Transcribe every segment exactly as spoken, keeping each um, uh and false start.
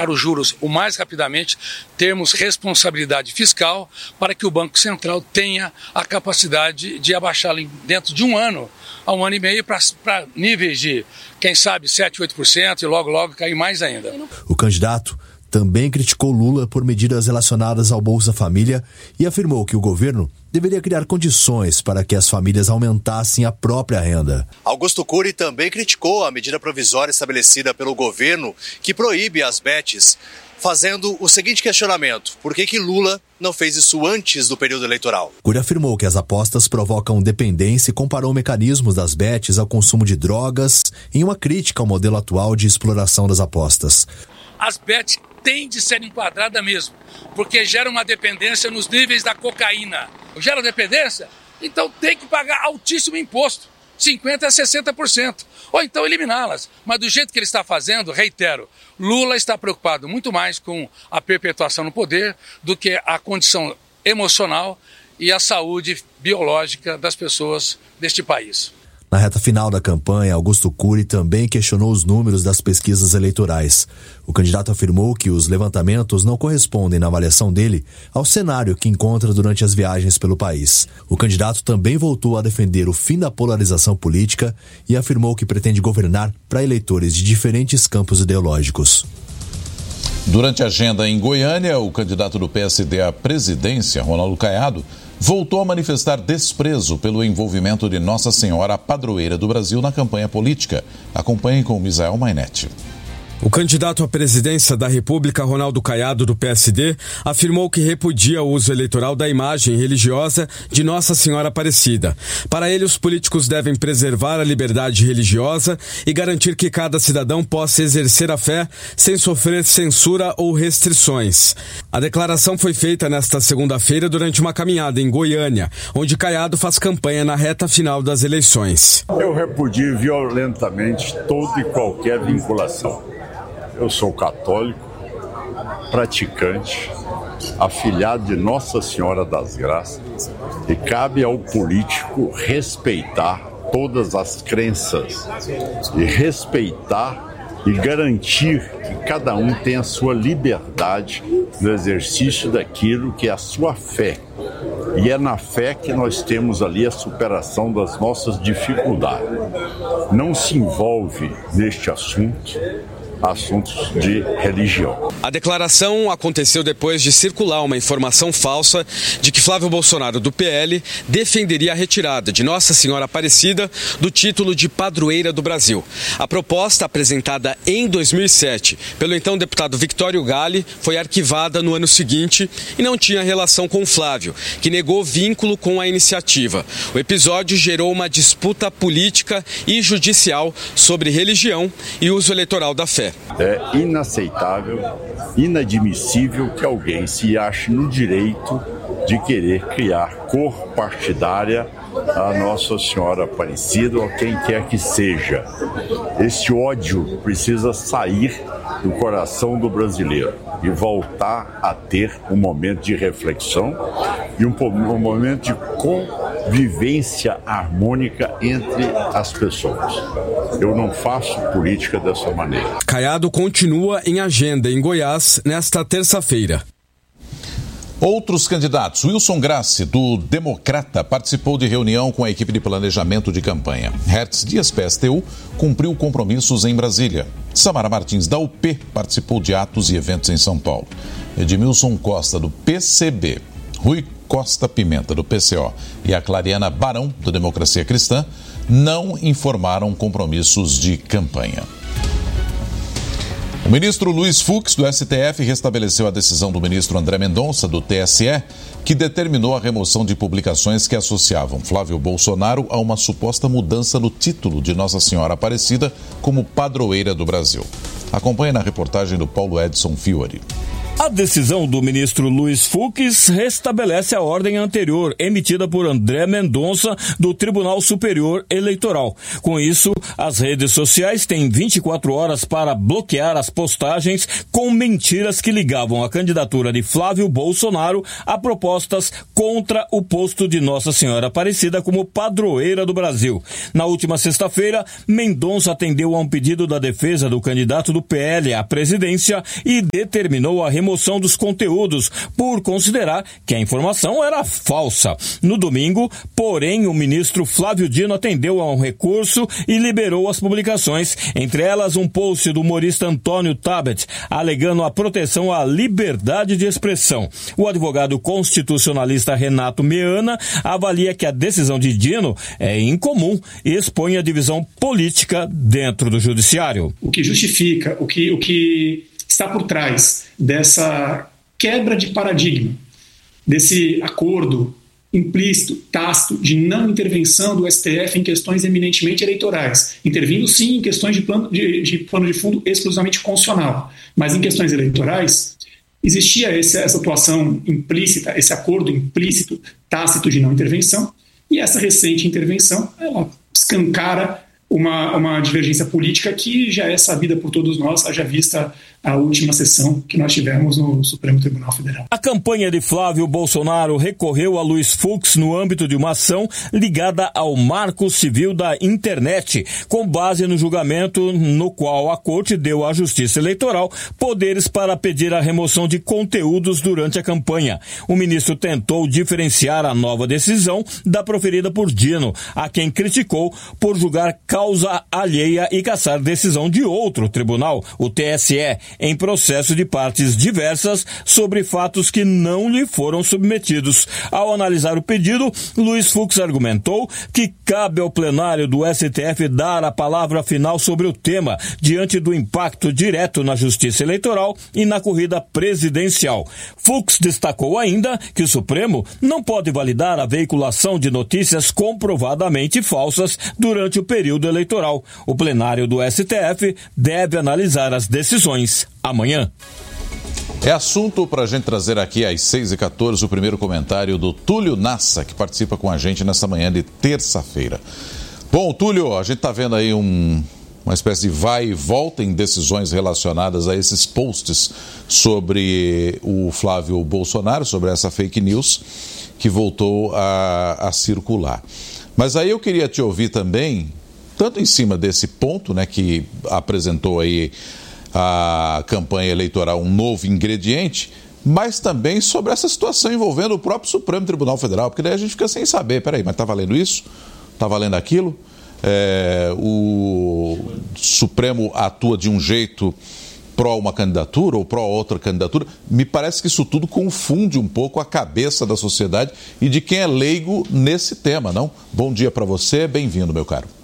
abaixar os juros o mais rapidamente, termos responsabilidade fiscal para que o Banco Central tenha a capacidade de abaixá-lo dentro de um ano a um ano e meio para níveis de, quem sabe, sete, oito por cento e logo, logo cair mais ainda. O candidato também criticou Lula por medidas relacionadas ao Bolsa Família e afirmou que o governo deveria criar condições para que as famílias aumentassem a própria renda. Augusto Cury também criticou a medida provisória estabelecida pelo governo que proíbe as bets, fazendo o seguinte questionamento: por que que Lula não fez isso antes do período eleitoral? Cury afirmou que as apostas provocam dependência e comparou mecanismos das bets ao consumo de drogas em uma crítica ao modelo atual de exploração das apostas. As bets têm de ser enquadradas mesmo, porque gera uma dependência nos níveis da cocaína. Gera dependência? Então tem que pagar altíssimo imposto, cinquenta por cento a sessenta por cento, ou então eliminá-las. Mas do jeito que ele está fazendo, reitero, Lula está preocupado muito mais com a perpetuação no poder do que a condição emocional e a saúde biológica das pessoas deste país. Na reta final da campanha, Augusto Cury também questionou os números das pesquisas eleitorais. O candidato afirmou que os levantamentos não correspondem, na avaliação dele, ao cenário que encontra durante as viagens pelo país. O candidato também voltou a defender o fim da polarização política e afirmou que pretende governar para eleitores de diferentes campos ideológicos. Durante a agenda em Goiânia, o candidato do P S D à presidência, Ronaldo Caiado, voltou a manifestar desprezo pelo envolvimento de Nossa Senhora, a padroeira do Brasil, na campanha política. Acompanhe com Misael Mainetti. O candidato à presidência da República, Ronaldo Caiado, do P S D, afirmou que repudia o uso eleitoral da imagem religiosa de Nossa Senhora Aparecida. Para ele, os políticos devem preservar a liberdade religiosa e garantir que cada cidadão possa exercer a fé sem sofrer censura ou restrições. A declaração foi feita nesta segunda-feira durante uma caminhada em Goiânia, onde Caiado faz campanha na reta final das eleições. Eu repudio violentamente toda e qualquer vinculação. Eu sou católico, praticante, afilhado de Nossa Senhora das Graças, e cabe ao político respeitar todas as crenças e respeitar e garantir que cada um tenha a sua liberdade no exercício daquilo que é a sua fé. E é na fé que nós temos ali a superação das nossas dificuldades. Não se envolve neste assunto assuntos de religião. A declaração aconteceu depois de circular uma informação falsa de que Flávio Bolsonaro, do P L, defenderia a retirada de Nossa Senhora Aparecida do título de padroeira do Brasil. A proposta, apresentada em dois mil e sete pelo então deputado Victório Galli, foi arquivada no ano seguinte e não tinha relação com Flávio, que negou vínculo com a iniciativa. O episódio gerou uma disputa política e judicial sobre religião e uso eleitoral da fé. É inaceitável, inadmissível que alguém se ache no direito de querer criar cor partidária a Nossa Senhora Aparecida ou a quem quer que seja. Esse ódio precisa sair do coração do brasileiro e voltar a ter um momento de reflexão e um, um momento de convivência harmônica entre as pessoas. Eu não faço política dessa maneira. Caiado continua em agenda em Goiás nesta terça-feira. Outros candidatos. Wilson Grassi, do Democrata, participou de reunião com a equipe de planejamento de campanha. Hertz Dias, P S T U, cumpriu compromissos em Brasília. Samara Martins, da U P, participou de atos e eventos em São Paulo. Edmilson Costa, do P C B, Rui Costa Pimenta, do P C O, e a Clariana Barão, do Democracia Cristã, não informaram compromissos de campanha. O ministro Luiz Fux, do S T F, restabeleceu a decisão do ministro André Mendonça, do T S E, que determinou a remoção de publicações que associavam Flávio Bolsonaro a uma suposta mudança no título de Nossa Senhora Aparecida como padroeira do Brasil. Acompanhe na reportagem do Paulo Edson Fiori. A decisão do ministro Luiz Fux restabelece a ordem anterior emitida por André Mendonça do Tribunal Superior Eleitoral. Com isso, as redes sociais têm vinte e quatro horas para bloquear as postagens com mentiras que ligavam a candidatura de Flávio Bolsonaro a propostas contra o posto de Nossa Senhora Aparecida como padroeira do Brasil. Na última sexta-feira, Mendonça atendeu a um pedido da defesa do candidato do P L à presidência e determinou a remoção dos conteúdos por considerar que a informação era falsa. No domingo, porém, o ministro Flávio Dino atendeu a um recurso e liberou as publicações, entre elas um post do humorista Antônio Tabet, alegando a proteção à liberdade de expressão. O advogado constitucionalista Renato Meana avalia que a decisão de Dino é incomum e expõe a divisão política dentro do judiciário. O que justifica, o que, o que está por trás dessa quebra de paradigma, desse acordo implícito, tácito, de não intervenção do S T F em questões eminentemente eleitorais, intervindo sim em questões de plano de, de, plano de fundo exclusivamente constitucional, mas em questões eleitorais, existia esse, essa atuação implícita, esse acordo implícito, tácito de não intervenção, e essa recente intervenção, ela escancara Uma, uma divergência política que já é sabida por todos nós, haja vista a última sessão que nós tivemos no Supremo Tribunal Federal. A campanha de Flávio Bolsonaro recorreu a Luiz Fux no âmbito de uma ação ligada ao Marco Civil da Internet, com base no julgamento no qual a Corte deu à Justiça Eleitoral poderes para pedir a remoção de conteúdos durante a campanha. O ministro tentou diferenciar a nova decisão da proferida por Dino, a quem criticou por julgar causa alheia e cassar decisão de outro tribunal, o T S E, em processo de partes diversas sobre fatos que não lhe foram submetidos. Ao analisar o pedido, Luiz Fux argumentou que cabe ao plenário do S T F dar a palavra final sobre o tema, diante do impacto direto na justiça eleitoral e na corrida presidencial. Fux destacou ainda que o Supremo não pode validar a veiculação de notícias comprovadamente falsas durante o período eleitoral. O plenário do S T F deve analisar as decisões amanhã. É assunto para a gente trazer aqui às seis e quatorze o primeiro comentário do Túlio Nassa, que participa com a gente nesta manhã de terça-feira. Bom, Túlio, a gente está vendo aí um, uma espécie de vai e volta em decisões relacionadas a esses posts sobre o Flávio Bolsonaro, sobre essa fake news que voltou a, a circular. Mas aí eu queria te ouvir também, tanto em cima desse ponto, né, que apresentou aí a campanha eleitoral um novo ingrediente, mas também sobre essa situação envolvendo o próprio Supremo Tribunal Federal, porque daí a gente fica sem saber, peraí, mas está valendo isso? Está valendo aquilo? É, o Supremo atua de um jeito pró uma candidatura ou pró outra candidatura? Me parece que isso tudo confunde um pouco a cabeça da sociedade e de quem é leigo nesse tema, não? Bom dia para você, bem-vindo, meu caro.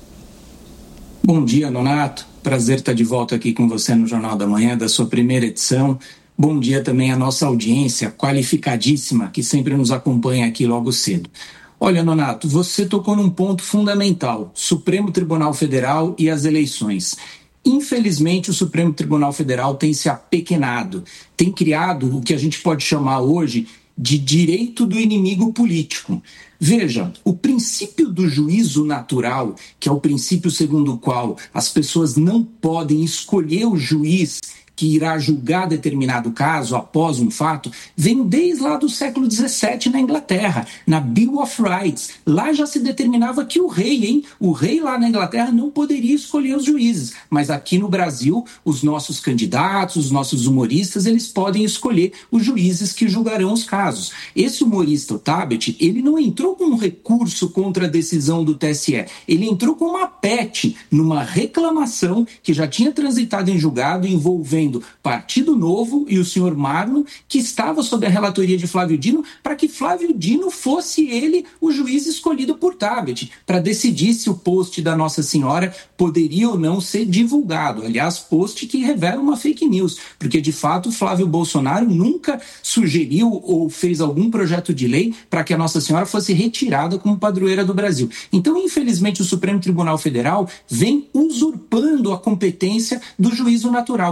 Bom dia, Nonato. Prazer estar de volta aqui com você no Jornal da Manhã, da sua primeira edição. Bom dia também à nossa audiência qualificadíssima que sempre nos acompanha aqui logo cedo. Olha, Nonato, você tocou num ponto fundamental, Supremo Tribunal Federal e as eleições. Infelizmente, o Supremo Tribunal Federal tem se apequenado, tem criado o que a gente pode chamar hoje de direito do inimigo político. Veja, o princípio do juízo natural, que é o princípio segundo o qual as pessoas não podem escolher o juiz que irá julgar determinado caso após um fato, vem desde lá do século dezessete na Inglaterra, na Bill of Rights. Lá já se determinava que o rei, hein? O rei lá na Inglaterra não poderia escolher os juízes. Mas aqui no Brasil, os nossos candidatos, os nossos humoristas, eles podem escolher os juízes que julgarão os casos. Esse humorista, o Tabet, ele não entrou com um recurso contra a decisão do T S E. Ele entrou com uma P E T numa reclamação que já tinha transitado em julgado envolvendo Partido Novo e o senhor Marlon, que estava sob a relatoria de Flávio Dino, para que Flávio Dino fosse ele o juiz escolhido por Tabet, para decidir se o post da Nossa Senhora poderia ou não ser divulgado. Aliás, post que revela uma fake news, porque de fato Flávio Bolsonaro nunca sugeriu ou fez algum projeto de lei para que a Nossa Senhora fosse retirada como padroeira do Brasil. Então, infelizmente, o Supremo Tribunal Federal vem usurpando a competência do juízo natural. Isso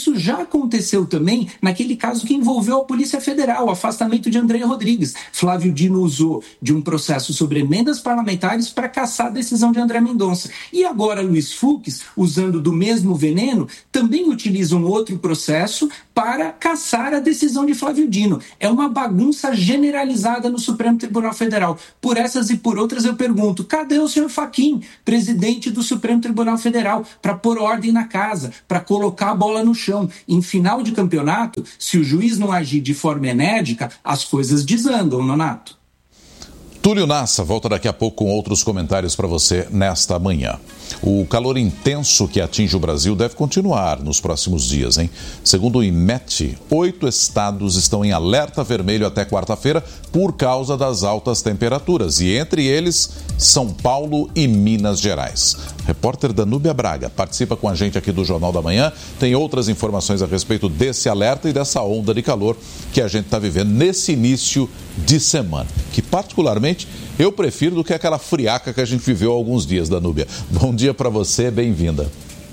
isso já aconteceu também naquele caso que envolveu a Polícia Federal, o afastamento de André Rodrigues. Flávio Dino usou de um processo sobre emendas parlamentares para cassar a decisão de André Mendonça. E agora Luiz Fux, usando do mesmo veneno, também utiliza um outro processo para cassar a decisão de Flávio Dino. É uma bagunça generalizada no Supremo Tribunal Federal. Por essas e por outras eu pergunto, cadê o senhor Fachin, presidente do Supremo Tribunal Federal, para pôr ordem na casa, para colocar a bola no chão? Em final de campeonato, se o juiz não agir de forma enérgica, as coisas desandam, Nonato. Túlio Nassa volta daqui a pouco com outros comentários para você nesta manhã. O calor intenso que atinge o Brasil deve continuar nos próximos dias, hein? Segundo o IMET, oito estados estão em alerta vermelho até quarta-feira por causa das altas temperaturas, e entre eles, São Paulo e Minas Gerais. Repórter Danúbia Braga participa com a gente aqui do Jornal da Manhã, tem outras informações a respeito desse alerta e dessa onda de calor que a gente está vivendo nesse início de semana, que particularmente eu prefiro do que aquela friaca que a gente viveu há alguns dias, Danúbia. Bom dia para você, bem-vinda.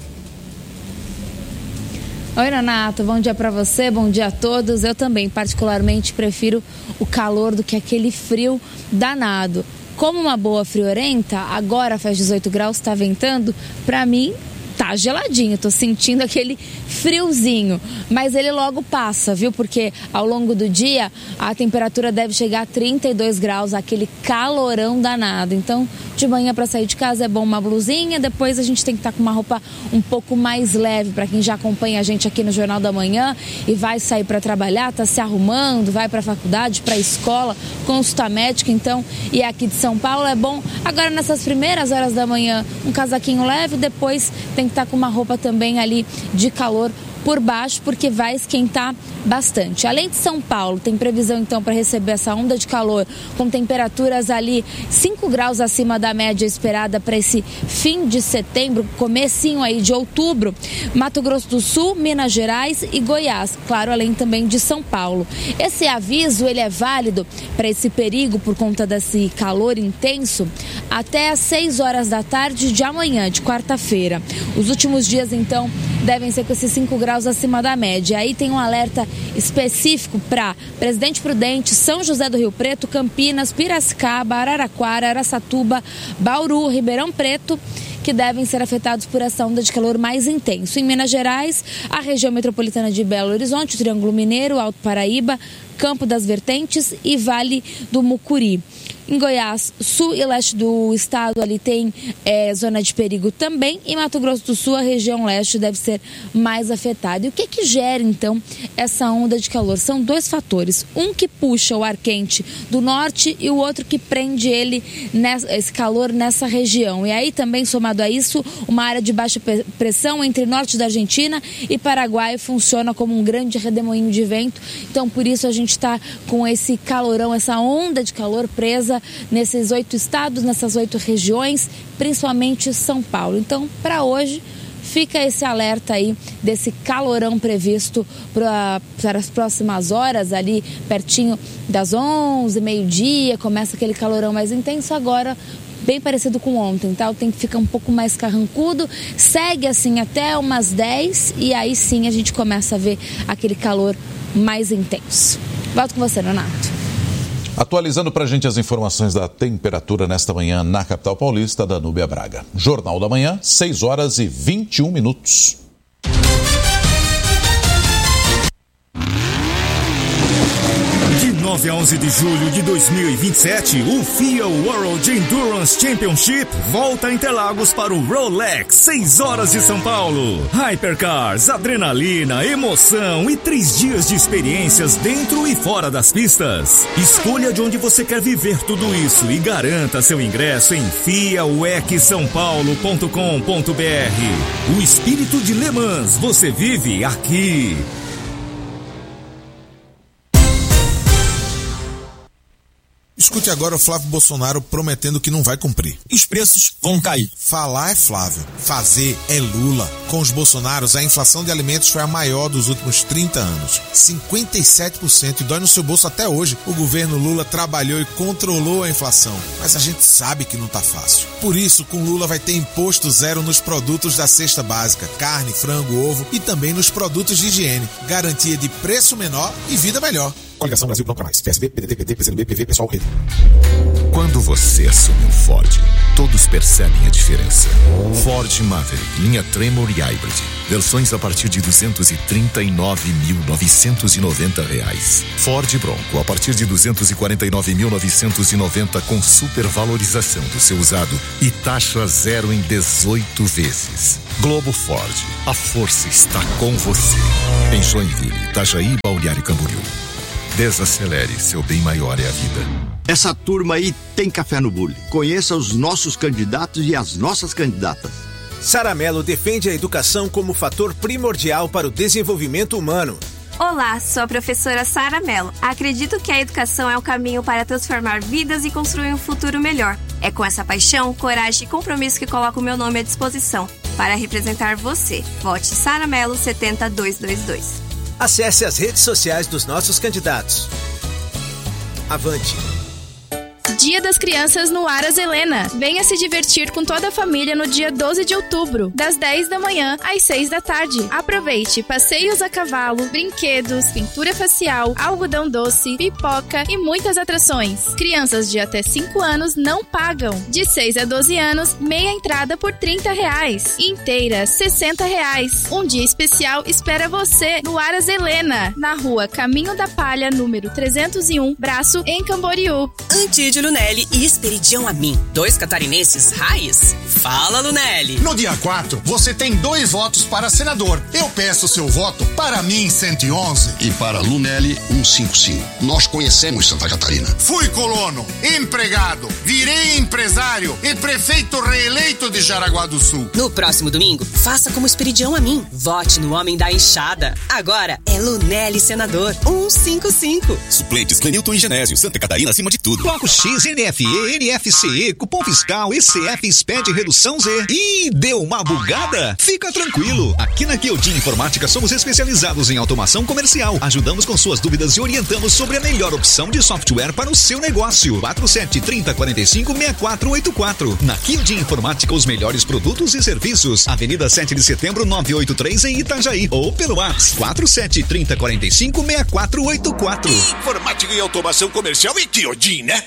Oi, Renato, bom dia para você, bom dia a todos. Eu também particularmente prefiro o calor do que aquele frio danado. Como uma boa friorenta, agora faz dezoito graus, está ventando, para mim tá geladinho, tô sentindo aquele friozinho, mas ele logo passa, viu? Porque ao longo do dia a temperatura deve chegar a trinta e dois graus, aquele calorão danado. Então, de manhã para sair de casa é bom uma blusinha, depois a gente tem que estar com uma roupa um pouco mais leve, para quem já acompanha a gente aqui no Jornal da Manhã e vai sair para trabalhar, tá se arrumando, vai para a faculdade, para a escola, consulta médica, então, e aqui de São Paulo é bom. Agora nessas primeiras horas da manhã, um casaquinho leve, depois tem que estar com uma roupa também ali de calor por baixo, porque vai esquentar bastante. Além de São Paulo, tem previsão então para receber essa onda de calor com temperaturas ali cinco graus acima da média esperada para esse fim de setembro, comecinho aí de outubro, Mato Grosso do Sul, Minas Gerais e Goiás, claro, além também de São Paulo. Esse aviso, ele é válido para esse perigo por conta desse calor intenso até às seis horas da tarde de amanhã, de quarta-feira. Os últimos dias, então, devem ser com esses cinco graus acima da média. Aí tem um alerta específico para Presidente Prudente, São José do Rio Preto, Campinas, Piracicaba, Araraquara, Araçatuba, Bauru, Ribeirão Preto, que devem ser afetados por essa onda de calor mais intenso. Em Minas Gerais, a região metropolitana de Belo Horizonte, o Triângulo Mineiro, Alto Paraíba, Campo das Vertentes e Vale do Mucuri. Em Goiás, sul e leste do estado, ali tem é, zona de perigo também. Em Mato Grosso do Sul, a região leste deve ser mais afetada. E o que que gera, então, essa onda de calor? São dois fatores. Um que puxa o ar quente do norte e o outro que prende ele, nessa, esse calor nessa região. E aí também, somado a isso, uma área de baixa pressão entre norte da Argentina e Paraguai funciona como um grande redemoinho de vento. Então, por isso, a gente está com esse calorão, essa onda de calor presa nesses oito estados, nessas oito regiões, principalmente São Paulo. Então, para hoje, fica esse alerta aí desse calorão previsto para as próximas horas, ali pertinho das onze, meio-dia, começa aquele calorão mais intenso. Agora, bem parecido com ontem, tá? O tempo fica um pouco mais carrancudo, segue assim até umas dez e aí sim a gente começa a ver aquele calor mais intenso. Volto com você, Renato. Atualizando para a gente as informações da temperatura nesta manhã na capital paulista, Danúbia Braga. Jornal da Manhã, seis horas e vinte e um minutos. nove a onze de julho de dois mil e vinte e sete, o F I A World Endurance Championship volta a Interlagos para o Rolex, seis horas de São Paulo. Hypercars, adrenalina, emoção e três dias de experiências dentro e fora das pistas. Escolha de onde você quer viver tudo isso e garanta seu ingresso em fia u e c são paulo ponto com ponto b r. O espírito de Le Mans você vive aqui. Escute agora o Flávio Bolsonaro prometendo que não vai cumprir. Os preços vão cair. Falar é Flávio, fazer é Lula. Com os Bolsonaros, a inflação de alimentos foi a maior dos últimos trinta anos. cinquenta e sete por cento e dói no seu bolso até hoje. O governo Lula trabalhou e controlou a inflação, mas a gente sabe que não tá fácil. Por isso, com Lula vai ter imposto zero nos produtos da cesta básica, carne, frango, ovo e também nos produtos de higiene. Garantia de preço menor e vida melhor. Coligação Brasil Pronto Mais. P S B, P D T, P D, P C do B, P V, Pessoal, Rede. Quando você assumiu Ford, todos percebem a diferença. Ford Maverick, linha Tremor e Hybrid. Versões a partir de duzentos e trinta e nove mil novecentos e noventa reais. Ford Bronco a partir de duzentos e quarenta e nove mil novecentos e noventa com supervalorização do seu usado e taxa zero em dezoito vezes. Globo Ford, a força está com você. Em Joinville, Itajaí, Balneário Camboriú. Desacelere, seu bem maior é a vida. Essa turma aí tem café no bule. Conheça os nossos candidatos e as nossas candidatas. Sara Mello defende a educação como fator primordial para o desenvolvimento humano. Olá, sou a professora Sara Mello. Acredito que a educação é o caminho para transformar vidas e construir um futuro melhor. É com essa paixão, coragem e compromisso que coloco o meu nome à disposição para representar você. Vote Sara Mello sete zero dois dois dois. Acesse as redes sociais dos nossos candidatos. Avante! Dia das Crianças no Aras Helena. Venha se divertir com toda a família no dia doze de outubro, das dez da manhã às seis da tarde. Aproveite passeios a cavalo, brinquedos, pintura facial, algodão doce, pipoca e muitas atrações. Crianças de até cinco anos não pagam. De seis a doze anos, meia entrada por trinta reais. Inteira, sessenta reais. Um dia especial espera você no Aras Helena, na rua Caminho da Palha, número trezentos e um, Braço, em Camboriú. Antídio Lunelli e Esperidião Amin, dois catarinenses raiz. Fala, Lunelli! No dia quatro, você tem dois votos para senador. Eu peço seu voto para mim cento e onze. E para Lunelli cento e cinquenta e cinco. Nós conhecemos Santa Catarina. Fui colono, empregado, virei empresário e prefeito reeleito de Jaraguá do Sul. No próximo domingo, faça como Esperidião Amin. Vote no homem da enxada. Agora é Lunelli senador cento e cinquenta e cinco. Suplentes Clenilton e Genésio, Santa Catarina acima de tudo. Bloco X, N F E, N F C E, cupom fiscal, E C F, SPED, redução Z. Ih, deu uma bugada? Fica tranquilo. Aqui na Kyodin Informática somos especializados em automação comercial. Ajudamos com suas dúvidas e orientamos sobre a melhor opção de software para o seu negócio. quatro sete, trinta, quarenta e cinco, sessenta e quatro oitenta e quatro. Na Kyodin Informática, os melhores produtos e serviços. Avenida sete de setembro, novecentos e oitenta e três em Itajaí. Ou pelo WhatsApp quatro sete, trinta, quarenta e cinco, sessenta e quatro oitenta e quatro. Informática e automação comercial e Kyodin, né?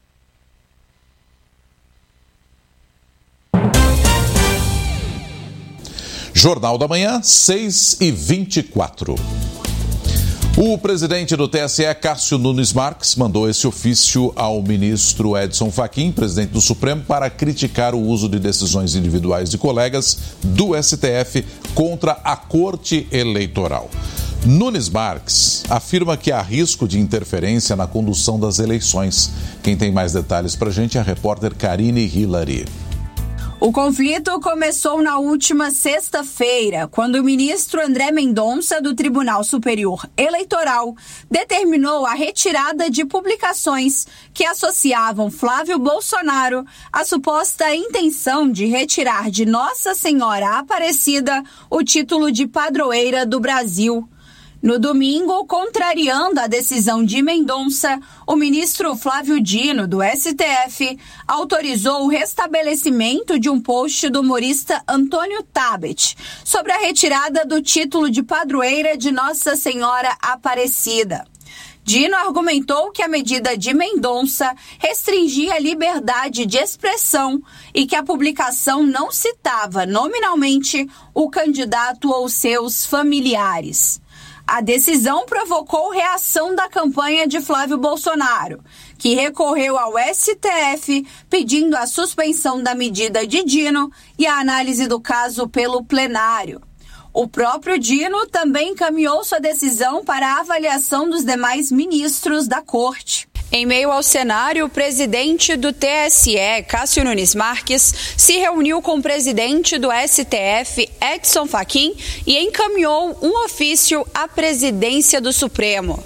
Jornal da Manhã, seis e vinte e quatro. O presidente do T S E, Cássio Nunes Marques, mandou esse ofício ao ministro Edson Fachin, presidente do Supremo, para criticar o uso de decisões individuais de colegas do S T F contra a Corte Eleitoral. Nunes Marques afirma que há risco de interferência na condução das eleições. Quem tem mais detalhes para a gente é a repórter Karine Hillary. O conflito começou na última sexta-feira, quando o ministro André Mendonça, do Tribunal Superior Eleitoral, determinou a retirada de publicações que associavam Flávio Bolsonaro à suposta intenção de retirar de Nossa Senhora Aparecida o título de padroeira do Brasil. No domingo, contrariando a decisão de Mendonça, o ministro Flávio Dino, do S T F, autorizou o restabelecimento de um post do humorista Antônio Tabet sobre a retirada do título de padroeira de Nossa Senhora Aparecida. Dino argumentou que a medida de Mendonça restringia a liberdade de expressão e que a publicação não citava nominalmente o candidato ou seus familiares. A decisão provocou reação da campanha de Flávio Bolsonaro, que recorreu ao S T F pedindo a suspensão da medida de Dino e a análise do caso pelo plenário. O próprio Dino também encaminhou sua decisão para a avaliação dos demais ministros da Corte. Em meio ao cenário, o presidente do T S E, Cássio Nunes Marques, se reuniu com o presidente do S T F, Edson Fachin, e encaminhou um ofício à presidência do Supremo.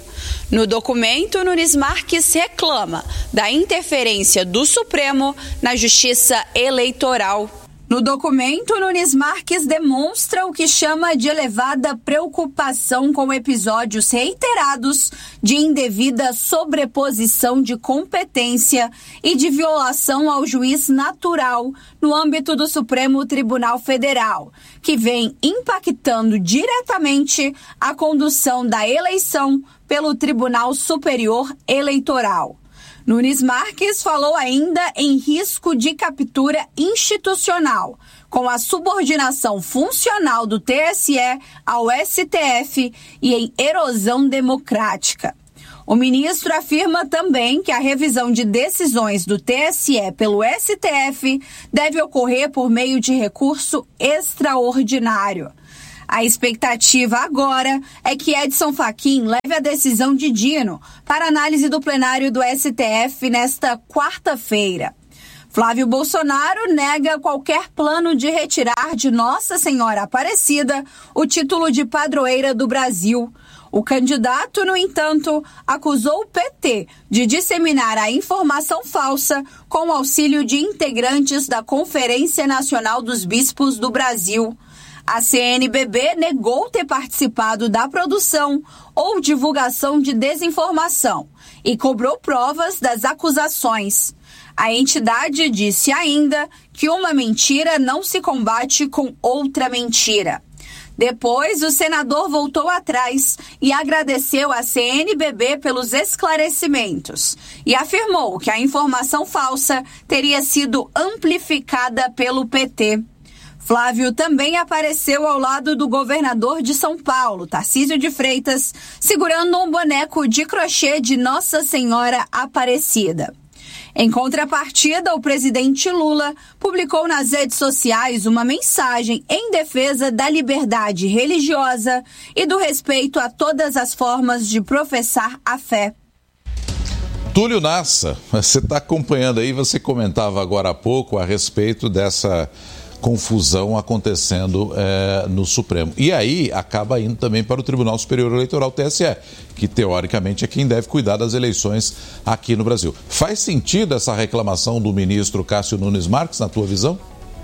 No documento, Nunes Marques reclama da interferência do Supremo na Justiça Eleitoral. No documento, Nunes Marques demonstra o que chama de elevada preocupação com episódios reiterados de indevida sobreposição de competência e de violação ao juiz natural no âmbito do Supremo Tribunal Federal, que vem impactando diretamente a condução da eleição pelo Tribunal Superior Eleitoral. Nunes Marques falou ainda em risco de captura institucional, com a subordinação funcional do T S E ao S T F e em erosão democrática. O ministro afirma também que a revisão de decisões do T S E pelo S T F deve ocorrer por meio de recurso extraordinário. A expectativa agora é que Edson Fachin leve a decisão de Dino para análise do plenário do S T F nesta quarta-feira. Flávio Bolsonaro nega qualquer plano de retirar de Nossa Senhora Aparecida o título de padroeira do Brasil. O candidato, no entanto, acusou o P T de disseminar a informação falsa com o auxílio de integrantes da Conferência Nacional dos Bispos do Brasil. A C N B B negou ter participado da produção ou divulgação de desinformação e cobrou provas das acusações. A entidade disse ainda que uma mentira não se combate com outra mentira. Depois, o senador voltou atrás e agradeceu à C N B B pelos esclarecimentos e afirmou que a informação falsa teria sido amplificada pelo P T. Flávio também apareceu ao lado do governador de São Paulo, Tarcísio de Freitas, segurando um boneco de crochê de Nossa Senhora Aparecida. Em contrapartida, o presidente Lula publicou nas redes sociais uma mensagem em defesa da liberdade religiosa e do respeito a todas as formas de professar a fé. Túlio Nassa, você está acompanhando aí, você comentava agora há pouco a respeito dessa confusão acontecendo é, no Supremo. E aí acaba indo também para o Tribunal Superior Eleitoral, T S E, que teoricamente é quem deve cuidar das eleições aqui no Brasil. Faz sentido essa reclamação do ministro Cássio Nunes Marques, na tua visão?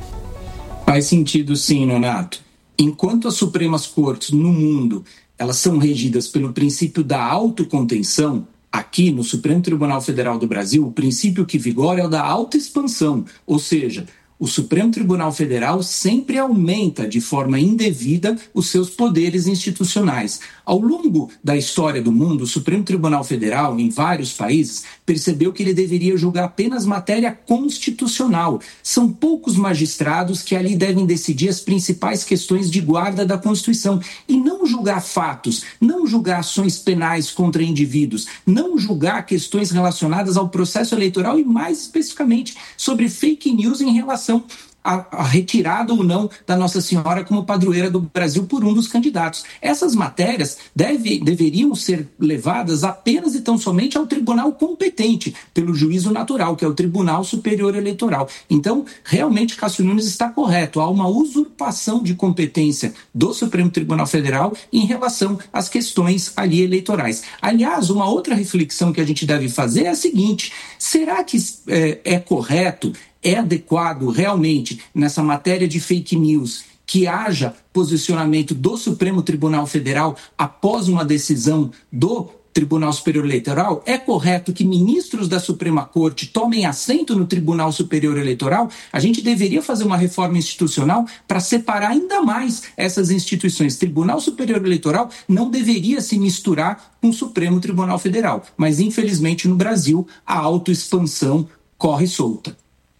Faz sentido sim, Nonato. Enquanto as Supremas Cortes no mundo elas são regidas pelo princípio da autocontenção, aqui no Supremo Tribunal Federal do Brasil, o princípio que vigora é o da autoexpansão, ou seja, o Supremo Tribunal Federal sempre aumenta de forma indevida os seus poderes institucionais. Ao longo da história do mundo, o Supremo Tribunal Federal, em vários países, percebeu que ele deveria julgar apenas matéria constitucional. São poucos magistrados que ali devem decidir as principais questões de guarda da Constituição e não julgar fatos, não julgar ações penais contra indivíduos, não julgar questões relacionadas ao processo eleitoral e, mais especificamente, sobre fake news em relação A, a retirada ou não da Nossa Senhora como padroeira do Brasil por um dos candidatos. Essas matérias deve, deveriam ser levadas apenas e tão somente ao tribunal competente, pelo juízo natural, que é o Tribunal Superior Eleitoral. Então, realmente, Cássio Nunes está correto. Há uma usurpação de competência do Supremo Tribunal Federal em relação às questões ali eleitorais. Aliás, uma outra reflexão que a gente deve fazer é a seguinte: será que é, é correto, é adequado realmente nessa matéria de fake news que haja posicionamento do Supremo Tribunal Federal após uma decisão do Tribunal Superior Eleitoral? É correto que ministros da Suprema Corte tomem assento no Tribunal Superior Eleitoral? A gente deveria fazer uma reforma institucional para separar ainda mais essas instituições. Tribunal Superior Eleitoral não deveria se misturar com o Supremo Tribunal Federal, mas infelizmente no Brasil a autoexpansão corre solta.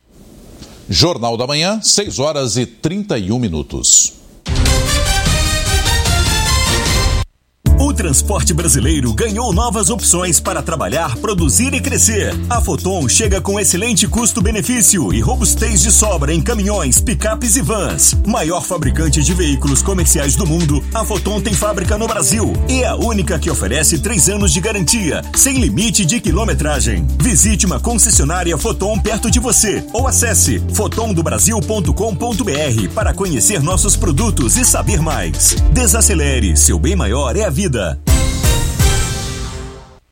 Jornal da Manhã, seis horas e trinta e um minutos. O transporte brasileiro ganhou novas opções para trabalhar, produzir e crescer. A Foton chega com excelente custo-benefício e robustez de sobra em caminhões, picapes e vans. Maior fabricante de veículos comerciais do mundo, a Foton tem fábrica no Brasil e é a única que oferece três anos de garantia, sem limite de quilometragem. Visite uma concessionária Foton perto de você ou acesse foton do brasil ponto com ponto b r para conhecer nossos produtos e saber mais. Desacelere, seu bem maior é a vida.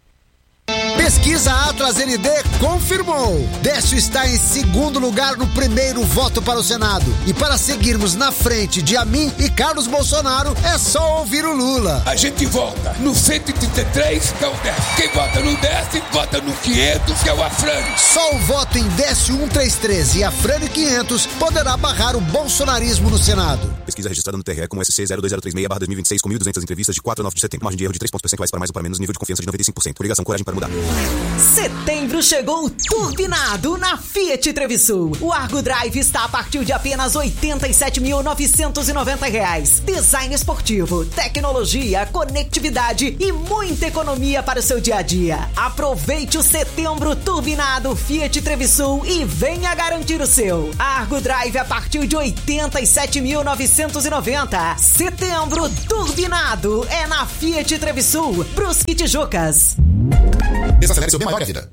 Pesquisa Atlas N D confirmou. Décio está em segundo lugar no primeiro voto para o Senado. E para seguirmos na frente de Amin e Carlos Bolsonaro, é só ouvir o Lula. A gente vota no cento e trinta e três, que é o Décio. Quem vota no Décio, vota no quinhentos, que é o Afrânio. Só o voto em Décio cento e trinta e três e Afrânio quinhentos poderá barrar o bolsonarismo no Senado. Pesquisa registrada no T R E com S C zero dois zero três seis barra dois mil e vinte e seis com mil e duzentas entrevistas de quatro a nove de setembro. Margem de erro de três pontos percentuais para mais ou para menos, nível de confiança de noventa e cinco por cento. Ligação, coragem para mudar. Setembro chegou turbinado na Fiat Trevisul. O Argo Drive está a partir de apenas oitenta e sete mil novecentos e noventa reais. Design esportivo, tecnologia, conectividade e muita economia para o seu dia a dia. Aproveite o setembro turbinado Fiat Trevisul e venha garantir o seu. Argo Drive a partir de oitenta e sete mil novecentos e noventa. Setembro turbinado é na Fiat Trevisul, Brusque Tijucas. Desacelere seu bem maior vida.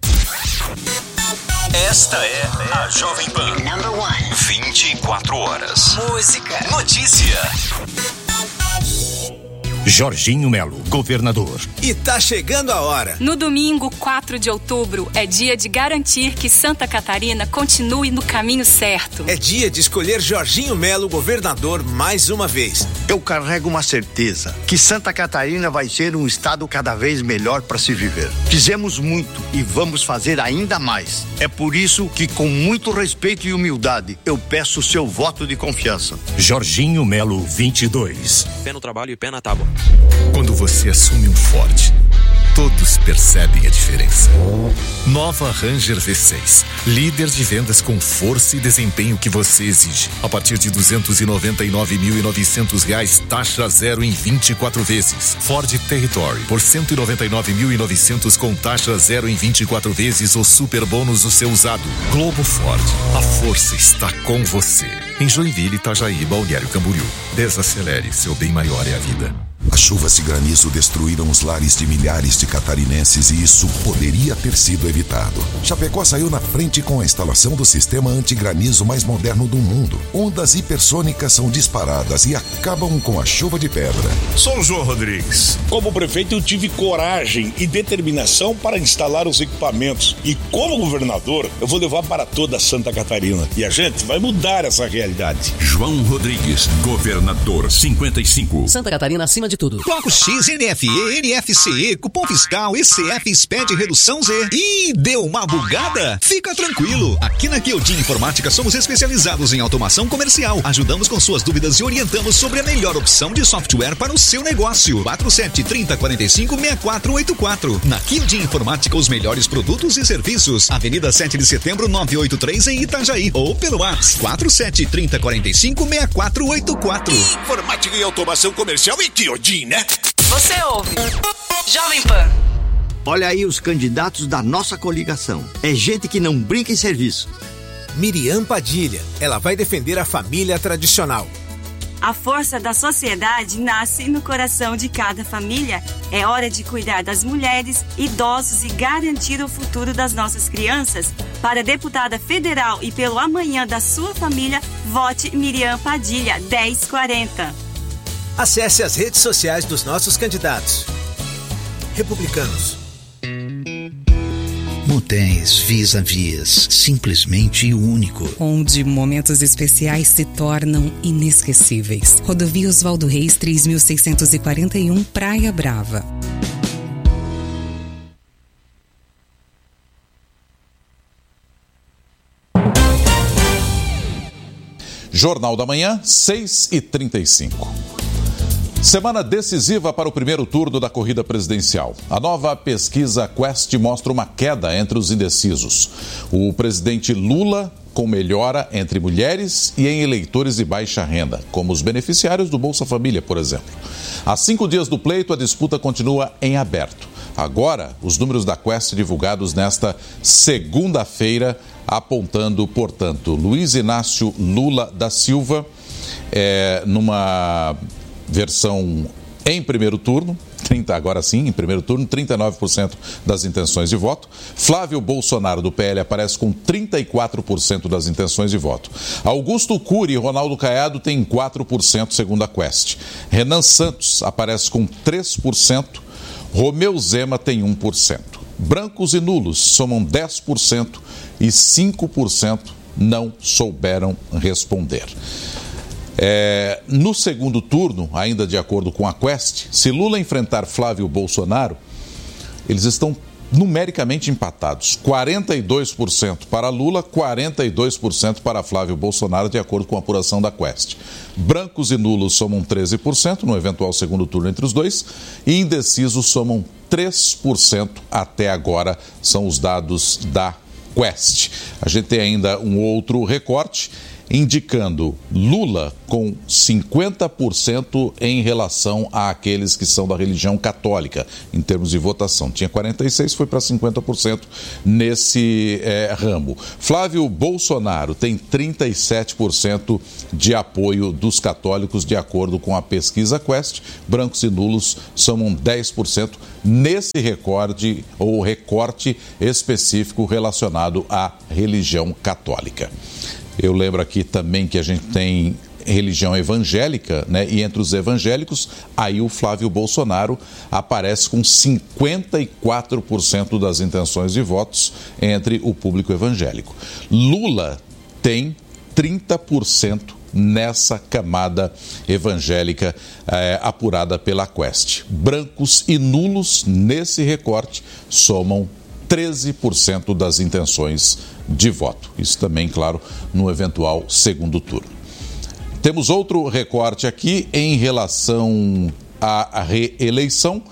Esta é a Jovem Pan. vinte e quatro horas. Música. Notícia. Jorginho Melo, governador. E tá chegando a hora. No domingo, quatro de outubro, é dia de garantir que Santa Catarina continue no caminho certo. É dia de escolher Jorginho Melo, governador, mais uma vez. Eu carrego uma certeza, que Santa Catarina vai ser um estado cada vez melhor para se viver. Fizemos muito e vamos fazer ainda mais. É por isso que, com muito respeito e humildade, eu peço o seu voto de confiança. Jorginho Melo, vinte e dois. Pé no trabalho e pé na tábua. Quando você assume um Ford, todos percebem a diferença. Nova Ranger V seis, líder de vendas com força e desempenho que você exige. A partir de duzentos e noventa e nove mil e novecentos reais, taxa zero em vinte e quatro vezes. Ford Territory por cento e noventa e nove mil e novecentos com taxa zero em vinte e quatro vezes ou super bônus do seu usado. Globo Ford, a força está com você. Em Joinville, Itajaí, Balneário Camboriú. Desacelere, seu bem maior é a vida. As chuvas de granizo destruíram os lares de milhares de catarinenses e isso poderia ter sido evitado. Chapecó saiu na frente com a instalação do sistema antigranizo mais moderno do mundo. Ondas hipersônicas são disparadas e acabam com a chuva de pedra. Sou o João Rodrigues. Como prefeito, eu tive coragem e determinação para instalar os equipamentos. E como governador, eu vou levar para toda Santa Catarina. E a gente vai mudar essa realidade. João Rodrigues, governador cinquenta e cinco. Santa Catarina acima de tudo. Bloco X, N F E, N F C E, cupom fiscal, E C F, S P E D, redução Z. Ih, deu uma bugada? Fica tranquilo. Aqui na Keldin Informática somos especializados em automação comercial. Ajudamos com suas dúvidas e orientamos sobre a melhor opção de software para o seu negócio. quatro sete três zero quatro cinco seis quatro oito quatro. Na Keldin Informática, os melhores produtos e serviços. Avenida sete de setembro, novecentos e oitenta e três em Itajaí. Ou pelo WhatsApp quatro sete três zero quatro cinco seis quatro oito quatro. Informática e automação comercial e Keldin. Né? Você ouve Jovem Pan. Olha aí os candidatos da nossa coligação. É gente que não brinca em serviço. Miriam Padilha, ela vai defender a família tradicional. A força da sociedade nasce no coração de cada família. É hora de cuidar das mulheres, idosos e garantir o futuro das nossas crianças. Para deputada federal e pelo amanhã da sua família, vote Miriam Padilha, dez quarenta. Acesse as redes sociais dos nossos candidatos. Republicanos. Motéis Vis-a-Vis, simplesmente único. Onde momentos especiais se tornam inesquecíveis. Rodovia Oswaldo Reis, três mil seiscentos e quarenta e um, Praia Brava. Jornal da Manhã, seis e trinta e cinco. Semana decisiva para o primeiro turno da corrida presidencial. A nova pesquisa Quest mostra uma queda entre os indecisos. O presidente Lula com melhora entre mulheres e em eleitores de baixa renda, como os beneficiários do Bolsa Família, por exemplo. Há cinco dias do pleito, a disputa continua em aberto. Agora, os números da Quest divulgados nesta segunda-feira, apontando, portanto, Luiz Inácio Lula da Silva, é, numa versão em primeiro turno, trinta, agora sim, em primeiro turno, trinta e nove por cento das intenções de voto. Flávio Bolsonaro, do P L, aparece com trinta e quatro por cento das intenções de voto. Augusto Cury e Ronaldo Caiado têm quatro por cento, segundo a Quest. Renan Santos aparece com três por cento. Romeu Zema tem um por cento. Brancos e nulos somam dez por cento e cinco por cento não souberam responder. É, no segundo turno, ainda de acordo com a Quest, se Lula enfrentar Flávio Bolsonaro, eles estão numericamente empatados. quarenta e dois por cento para Lula, quarenta e dois por cento para Flávio Bolsonaro, de acordo com a apuração da Quest. Brancos e nulos somam treze por cento no eventual segundo turno entre os dois e indecisos somam três por cento até agora, são os dados da Quest. A gente tem ainda um outro recorte indicando Lula com cinquenta por cento em relação àqueles que são da religião católica, em termos de votação. Tinha quarenta e seis por cento, foi para cinquenta por cento nesse é, ramo. Flávio Bolsonaro tem trinta e sete por cento de apoio dos católicos, de acordo com a pesquisa Quest. Brancos e nulos somam dez por cento nesse recorde ou recorte específico relacionado à religião católica. Eu lembro aqui também que a gente tem religião evangélica, né? E entre os evangélicos, aí o Flávio Bolsonaro aparece com cinquenta e quatro por cento das intenções de votos entre o público evangélico. Lula tem trinta por cento nessa camada evangélica é, apurada pela Quest. Brancos e nulos nesse recorte somam treze por cento das intenções de voto. Isso também, claro, no eventual segundo turno. Temos outro recorte aqui em relação à reeleição.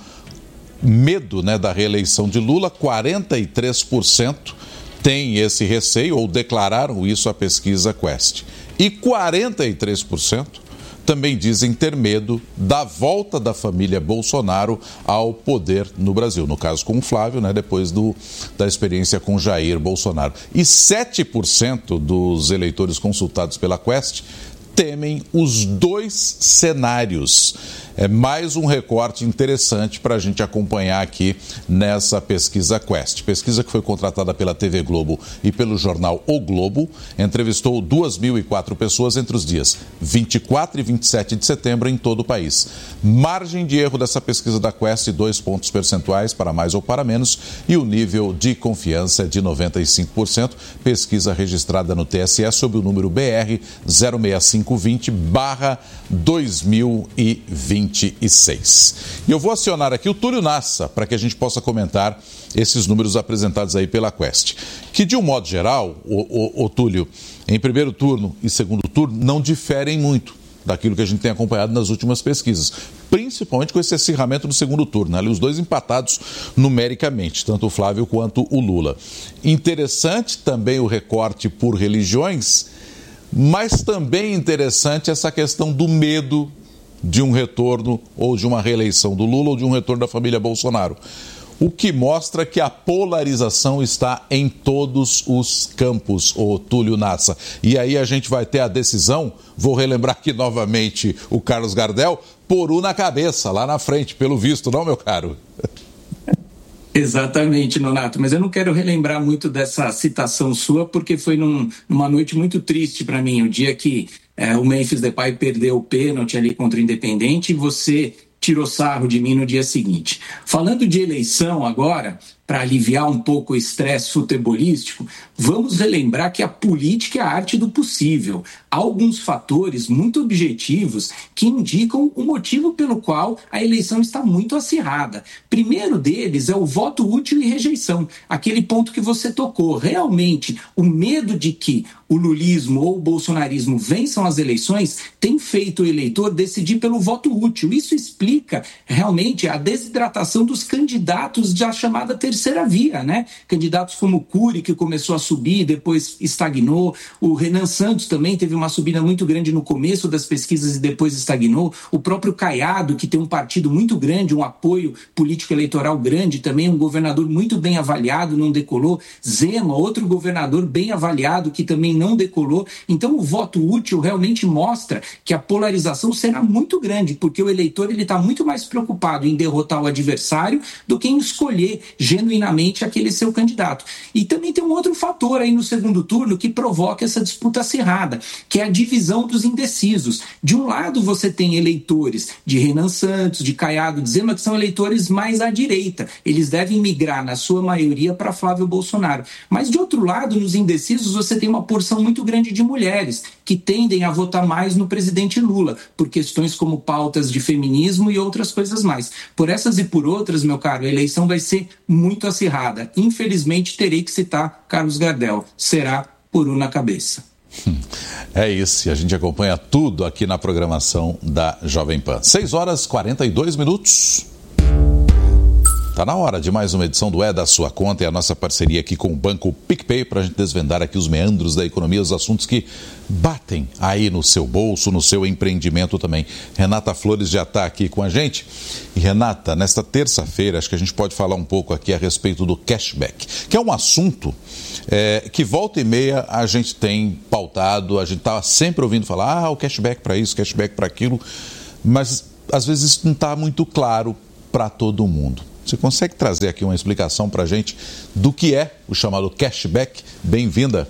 Medo, né, da reeleição de Lula, quarenta e três por cento tem esse receio ou declararam isso à pesquisa Quest. E quarenta e três por cento também dizem ter medo da volta da família Bolsonaro ao poder no Brasil. No caso com o Flávio, né, depois do, da experiência com Jair Bolsonaro. E sete por cento dos eleitores consultados pela Quest temem os dois cenários. É mais um recorte interessante para a gente acompanhar aqui nessa pesquisa Quest. Pesquisa que foi contratada pela T V Globo e pelo jornal O Globo, entrevistou duas mil e quatro pessoas entre os dias vinte e quatro e vinte e sete de setembro em todo o país. Margem de erro dessa pesquisa da Quest, dois pontos percentuais, para mais ou para menos, e o nível de confiança é de noventa e cinco por cento. Pesquisa registrada no T S E sob o número B R zero seis cinco dois zero barra dois mil e vinte e seis. E eu vou acionar aqui o Túlio Nassa para que a gente possa comentar esses números apresentados aí pela Quest, que de um modo geral, o, o, o Túlio, em primeiro turno e segundo turno não diferem muito daquilo que a gente tem acompanhado nas últimas pesquisas, principalmente com esse acirramento do segundo turno, né? Ali os dois empatados numericamente, tanto o Flávio quanto o Lula. Interessante também o recorte por religiões, mas também interessante essa questão do medo de um retorno ou de uma reeleição do Lula ou de um retorno da família Bolsonaro. O que mostra que a polarização está em todos os campos, o Túlio Nassa. E aí a gente vai ter a decisão, vou relembrar aqui novamente o Carlos Gardel, por um na cabeça, lá na frente, pelo visto, não, meu caro? Exatamente, Nonato, mas eu não quero relembrar muito dessa citação sua, porque foi num, numa noite muito triste para mim, o dia que é, o Memphis Depay perdeu o pênalti ali contra o Independente e você tirou sarro de mim no dia seguinte. Falando de eleição agora, para aliviar um pouco o estresse futebolístico, vamos relembrar que a política é a arte do possível. Há alguns fatores muito objetivos que indicam o motivo pelo qual a eleição está muito acirrada. Primeiro deles é o voto útil e rejeição, aquele ponto que você tocou. Realmente, o medo de que o lulismo ou o bolsonarismo vençam as eleições tem feito o eleitor decidir pelo voto útil. Isso explica realmente a desidratação dos candidatos da chamada terceira via, né? Candidatos como o Cury, que começou a subir, depois estagnou. O Renan Santos também teve uma subida muito grande no começo das pesquisas e depois estagnou. O próprio Caiado, que tem um partido muito grande, um apoio político-eleitoral grande, também um governador muito bem avaliado, não decolou. Zema, outro governador bem avaliado, que também não decolou. Então o voto útil realmente mostra que a polarização será muito grande, porque o eleitor ele está muito mais preocupado em derrotar o adversário do que em escolher genuinamente aquele seu candidato. E também tem um outro fator aí no segundo turno que provoca essa disputa acirrada, que é a divisão dos indecisos. De um lado você tem eleitores de Renan Santos, de Caiado, dizendo que são eleitores mais à direita. Eles devem migrar, na sua maioria, para Flávio Bolsonaro. Mas, de outro lado, nos indecisos, você tem uma porção muito grande de mulheres que tendem a votar mais no presidente Lula, por questões como pautas de feminismo e outras coisas mais. Por essas e por outras, meu caro, a eleição vai ser muito acirrada. Infelizmente, terei que citar Carlos Gardel. Será por um na cabeça. É isso, e a gente acompanha tudo aqui na programação da Jovem Pan. seis horas e quarenta e dois minutos. Tá na hora de mais uma edição do É da Sua Conta e a nossa parceria aqui com o Banco PicPay para a gente desvendar aqui os meandros da economia, os assuntos que batem aí no seu bolso, no seu empreendimento também. Renata Flores já está aqui com a gente. E Renata, nesta terça-feira, acho que a gente pode falar um pouco aqui a respeito do cashback, que é um assunto é, que volta e meia a gente tem pautado, a gente está sempre ouvindo falar, ah, o cashback para isso, cashback para aquilo, mas às vezes isso não está muito claro para todo mundo. Você consegue trazer aqui uma explicação para a gente do que é o chamado cashback? Bem-vinda.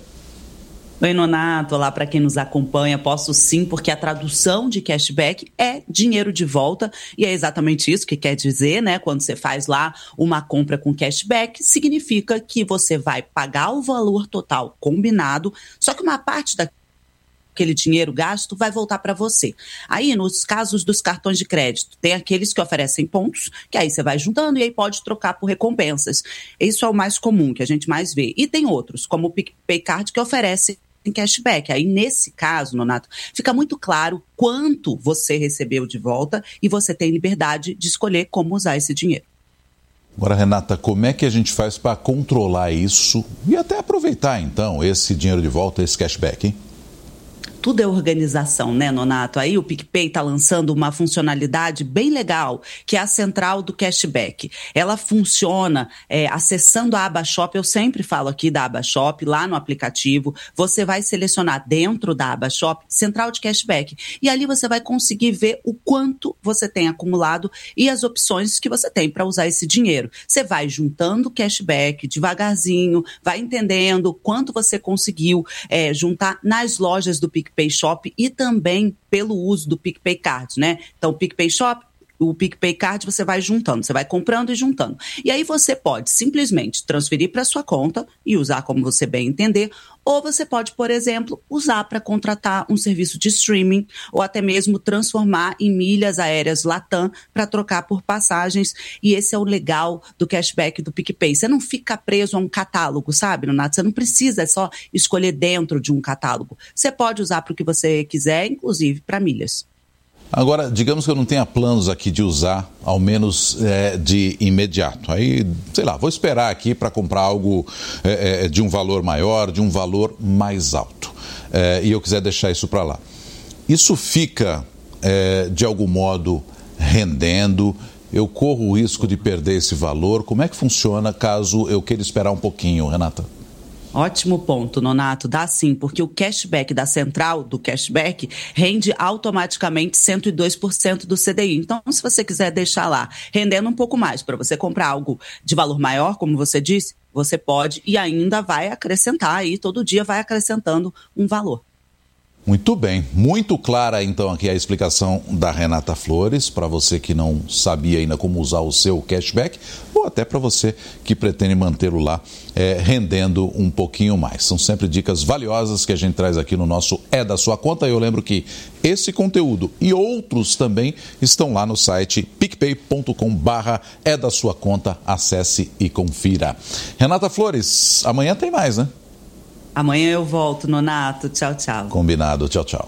Oi, Nonato. Olá para quem nos acompanha. Posso sim, porque a tradução de cashback é dinheiro de volta e é exatamente isso que quer dizer, né? Quando você faz lá uma compra com cashback, significa que você vai pagar o valor total combinado, só que uma parte da aquele dinheiro gasto vai voltar para você. Aí, nos casos dos cartões de crédito, tem aqueles que oferecem pontos, que aí você vai juntando e aí pode trocar por recompensas. Isso é o mais comum, que a gente mais vê. E tem outros, como o PicPay Card, que oferece cashback. Aí, nesse caso, Nonato, fica muito claro quanto você recebeu de volta e você tem liberdade de escolher como usar esse dinheiro. Agora, Renata, como é que a gente faz para controlar isso e até aproveitar, então, esse dinheiro de volta, esse cashback, hein? Tudo é organização, né, Nonato? Aí o PicPay está lançando uma funcionalidade bem legal, que é a central do cashback. Ela funciona é, acessando a aba Shop, eu sempre falo aqui da aba Shop, lá no aplicativo, você vai selecionar dentro da aba Shop, central de cashback, e ali você vai conseguir ver o quanto você tem acumulado e as opções que você tem para usar esse dinheiro. Você vai juntando cashback devagarzinho, vai entendendo quanto você conseguiu é, juntar nas lojas do PicPay PicPay Shop e também pelo uso do PicPay Card, né? Então, o PicPay Shop, o PicPay Card você vai juntando, você vai comprando e juntando. E aí você pode simplesmente transferir para sua conta e usar como você bem entender, ou você pode, por exemplo, usar para contratar um serviço de streaming ou até mesmo transformar em milhas aéreas Latam para trocar por passagens. E esse é o legal do cashback do PicPay. Você não fica preso a um catálogo, sabe, Nonato? Você não precisa só escolher dentro de um catálogo. Você pode usar para o que você quiser, inclusive para milhas. Agora, digamos que eu não tenha planos aqui de usar, ao menos é, de imediato. Aí, sei lá, vou esperar aqui para comprar algo é, de um valor maior, de um valor mais alto. É, e eu quiser deixar isso para lá. Isso fica, é, de algum modo, rendendo? Eu corro o risco de perder esse valor? Como é que funciona caso eu queira esperar um pouquinho, Renata? Ótimo ponto, Nonato. Dá sim, porque o cashback da central do cashback rende automaticamente cento e dois por cento do C D I. Então, se você quiser deixar lá rendendo um pouco mais para você comprar algo de valor maior, como você disse, você pode e ainda vai acrescentar aí, todo dia vai acrescentando um valor. Muito bem, muito clara então aqui a explicação da Renata Flores, para você que não sabia ainda como usar o seu cashback, ou até para você que pretende mantê-lo lá é, rendendo um pouquinho mais. São sempre dicas valiosas que a gente traz aqui no nosso É da Sua Conta. E eu lembro que esse conteúdo e outros também estão lá no site picpay ponto com barra é da sua conta. Acesse e confira. Renata Flores, amanhã tem mais, né? Amanhã eu volto, Nonato. Tchau, tchau. Combinado. Tchau, tchau.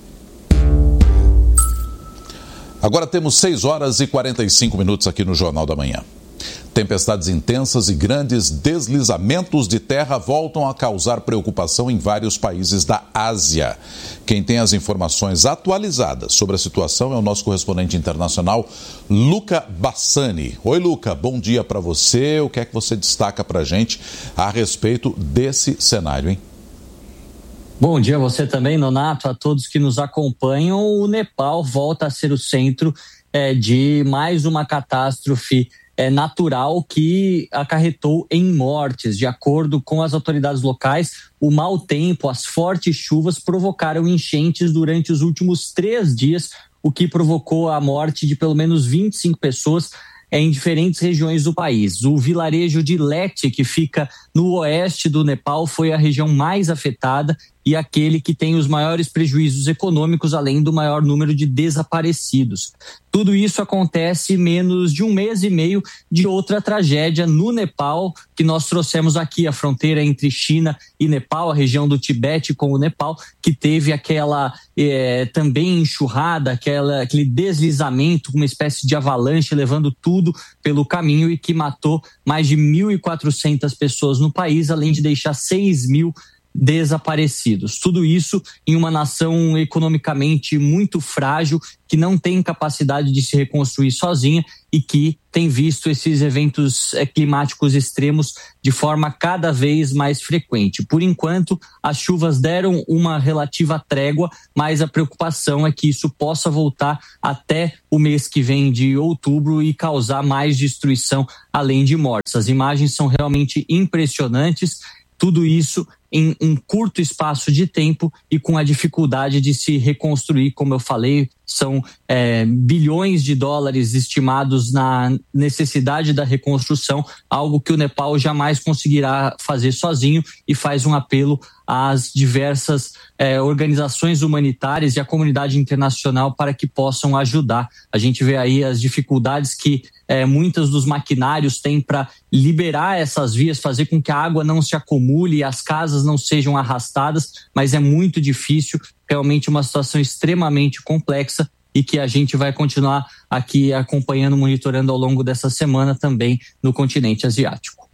Agora temos seis horas e quarenta e cinco minutos aqui no Jornal da Manhã. Tempestades intensas e grandes deslizamentos de terra voltam a causar preocupação em vários países da Ásia. Quem tem as informações atualizadas sobre a situação é o nosso correspondente internacional, Luca Bassani. Oi, Luca, bom dia para você. O que é que você destaca para a gente a respeito desse cenário, hein? Bom dia a você também, Nonato, a todos que nos acompanham. O Nepal volta a ser o centro é, de mais uma catástrofe é, natural que acarretou em mortes. De acordo com as autoridades locais, o mau tempo, as fortes chuvas provocaram enchentes durante os últimos três dias, o que provocou a morte de pelo menos vinte e cinco pessoas em diferentes regiões do país. O vilarejo de Lete, que fica no oeste do Nepal, foi a região mais afetada e aquele que tem os maiores prejuízos econômicos, além do maior número de desaparecidos. Tudo isso acontece menos de um mês e meio de outra tragédia no Nepal, que nós trouxemos aqui, a fronteira entre China e Nepal, a região do Tibete com o Nepal, que teve aquela é, também enxurrada, aquela, aquele deslizamento, uma espécie de avalanche, levando tudo pelo caminho e que matou mais de mil e quatrocentas pessoas no país, além de deixar seis mil desaparecidos. Tudo isso em uma nação economicamente muito frágil, que não tem capacidade de se reconstruir sozinha e que tem visto esses eventos climáticos extremos de forma cada vez mais frequente. Por enquanto, as chuvas deram uma relativa trégua, mas a preocupação é que isso possa voltar até o mês que vem de outubro e causar mais destruição, além de mortes. As imagens são realmente impressionantes. Tudo isso em um curto espaço de tempo e com a dificuldade de se reconstruir, como eu falei, são é, bilhões de dólares estimados na necessidade da reconstrução, algo que o Nepal jamais conseguirá fazer sozinho, e faz um apelo às diversas é, organizações humanitárias e à comunidade internacional para que possam ajudar. A gente vê aí as dificuldades que é, muitos dos maquinários têm para liberar essas vias, fazer com que a água não se acumule e as casas não sejam arrastadas, mas é muito difícil, realmente uma situação extremamente complexa e que a gente vai continuar aqui acompanhando, monitorando ao longo dessa semana também no continente asiático.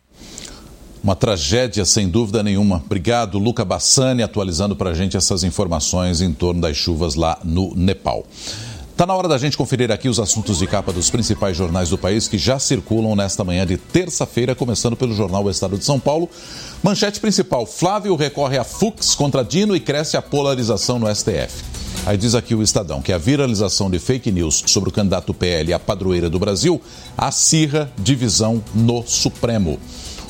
Uma tragédia, sem dúvida nenhuma. Obrigado, Luca Bassani, atualizando para a gente essas informações em torno das chuvas lá no Nepal. Está na hora da gente conferir aqui os assuntos de capa dos principais jornais do país que já circulam nesta manhã de terça-feira, começando pelo jornal O Estado de São Paulo. Manchete principal: Flávio recorre a Fux contra Dino e cresce a polarização no S T F. Aí diz aqui o Estadão que a viralização de fake news sobre o candidato P L à padroeira do Brasil acirra divisão no Supremo.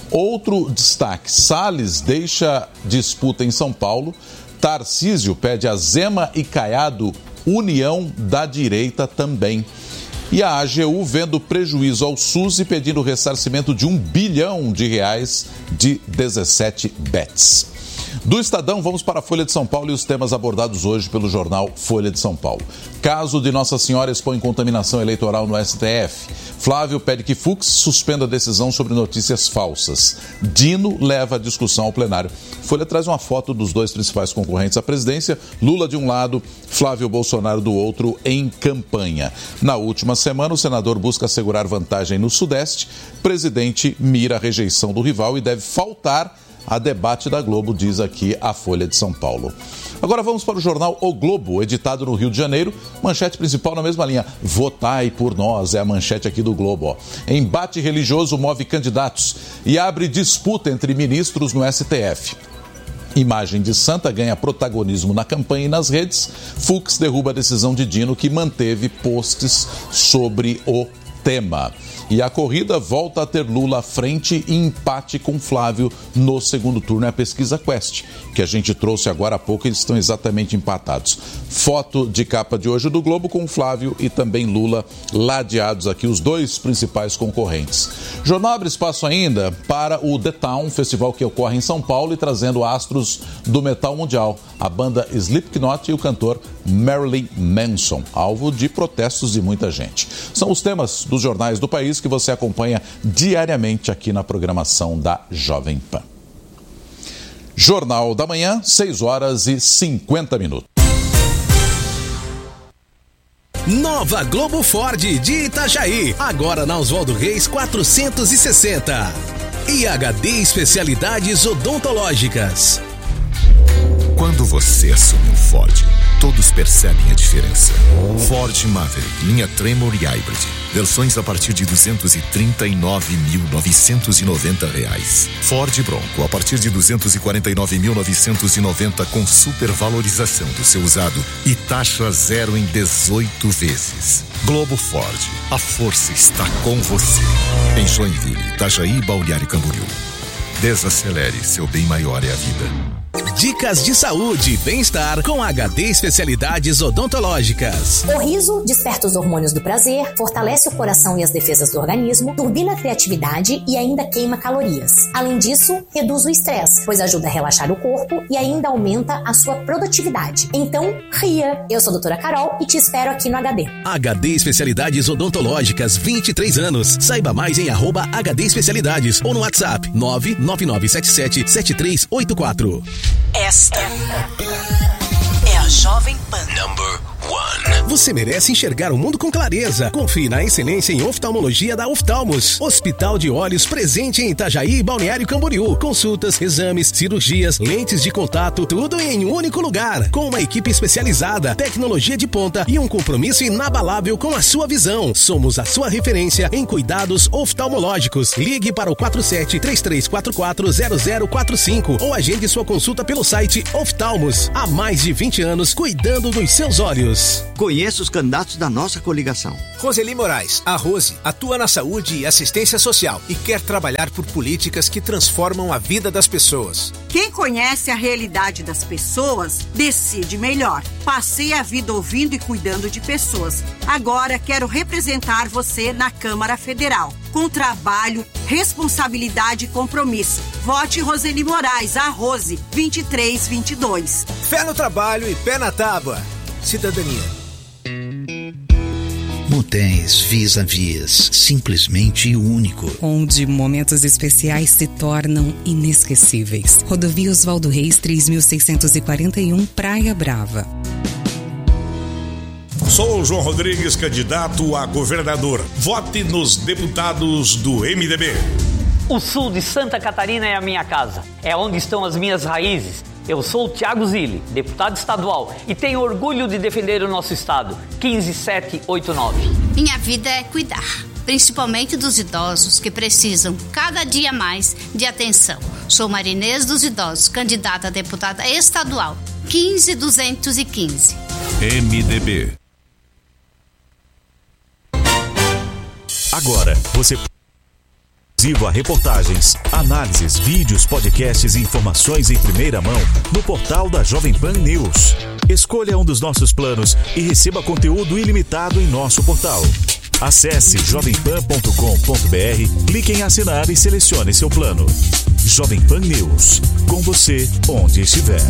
Outro destaque: Salles deixa disputa em São Paulo. Tarcísio pede a Zema e Caiado união da direita também. E a A G U vendo prejuízo ao SUS e pedindo ressarcimento de um bilhão de reais de dezessete bets. Do Estadão, vamos para a Folha de São Paulo e os temas abordados hoje pelo jornal Folha de São Paulo. Caso de Nossa Senhora expõe contaminação eleitoral no S T F. Flávio pede que Fux suspenda a decisão sobre notícias falsas. Dino leva a discussão ao plenário. Folha traz uma foto dos dois principais concorrentes à presidência, Lula de um lado, Flávio Bolsonaro do outro, em campanha. Na última semana, o senador busca assegurar vantagem no Sudeste. O presidente mira a rejeição do rival e deve faltar a debate da Globo, diz aqui a Folha de São Paulo. Agora vamos para o jornal O Globo, editado no Rio de Janeiro. Manchete principal na mesma linha: votai por nós, é a manchete aqui do Globo. Ó. Embate religioso move candidatos e abre disputa entre ministros no S T F. Imagem de Santa ganha protagonismo na campanha e nas redes. Fux derruba a decisão de Dino, que manteve posts sobre o tema. E a corrida volta a ter Lula à frente e empate com Flávio no segundo turno. É a pesquisa Quest, que a gente trouxe agora há pouco, eles estão exatamente empatados. Foto de capa de hoje do Globo com Flávio e também Lula ladeados aqui, os dois principais concorrentes. O jornal abre espaço ainda para o The Town, festival que ocorre em São Paulo e trazendo astros do metal mundial, a banda Slipknot e o cantor Marilyn Manson, alvo de protestos de muita gente. São os temas dos jornais do país que você acompanha diariamente aqui na programação da Jovem Pan. Jornal da Manhã, seis horas e cinquenta minutos. Nova Globo Ford de Itajaí, agora na Oswaldo Reis quatrocentos e sessenta. E H D Especialidades Odontológicas. Quando você assume um Ford, Todos percebem a diferença. Ford Maverick, linha Tremor e Hybrid. Versões a partir de duzentos e trinta e nove mil novecentos e noventa reais. Ford Bronco a partir de duzentos e quarenta e nove mil novecentos e noventa com supervalorização do seu usado e taxa zero em dezoito vezes. Globo Ford, a força está com você. Em Joinville, Itajaí e Balneário Camboriú. Desacelere, seu bem maior é a vida. Dicas de saúde e bem-estar com H D Especialidades Odontológicas. O riso desperta os hormônios do prazer, fortalece o coração e as defesas do organismo, turbina a criatividade e ainda queima calorias. Além disso, reduz o estresse, pois ajuda a relaxar o corpo e ainda aumenta a sua produtividade. Então, ria! Eu sou a doutora Carol e te espero aqui no H D. H D Especialidades Odontológicas, vinte e três anos. Saiba mais em arroba H D Especialidades ou no WhatsApp nove nove nove sete sete sete três oito quatro. Esta é a Jovem Pan. Number one. Você merece enxergar o mundo com clareza. Confie na excelência em oftalmologia da Oftalmos. Hospital de Olhos presente em Itajaí e Balneário Camboriú. Consultas, exames, cirurgias, lentes de contato, tudo em um único lugar. Com uma equipe especializada, tecnologia de ponta e um compromisso inabalável com a sua visão. Somos a sua referência em cuidados oftalmológicos. Ligue para o quatro sete três três quatro quatro zero zero quatro cinco ou agende sua consulta pelo site Oftalmos. Há mais de vinte anos cuidando dos seus olhos. Conheça os candidatos da nossa coligação. Roseli Moraes, a Rose, atua na saúde e assistência social e quer trabalhar por políticas que transformam a vida das pessoas. Quem conhece a realidade das pessoas, decide melhor. Passei a vida ouvindo e cuidando de pessoas. Agora quero representar você na Câmara Federal. Com trabalho, responsabilidade e compromisso. Vote Roseli Moraes, a Rose, vinte e três vinte e dois. Fé no trabalho e pé na tábua. Cidadania. Motéis Vis a Vis, simplesmente único. Onde momentos especiais se tornam inesquecíveis. Rodovia Oswaldo Reis, três mil seiscentos e quarenta e um, Praia Brava. Sou o João Rodrigues, candidato a governador. Vote nos deputados do M D B. O sul de Santa Catarina é a minha casa. É onde estão as minhas raízes. Eu sou o Thiago Zilli, deputado estadual, e tenho orgulho de defender o nosso estado. quinze sete oito nove. Minha vida é cuidar, principalmente dos idosos que precisam cada dia mais de atenção. Sou Marinês dos Idosos, candidata a deputada estadual. quinze duzentos e quinze. M D B. Agora, você a reportagens, análises, vídeos, podcasts e informações em primeira mão no portal da Jovem Pan News. Escolha um dos nossos planos e receba conteúdo ilimitado em nosso portal. Acesse jovem pan ponto com ponto b r, clique em assinar e selecione seu plano. Jovem Pan News, com você onde estiver.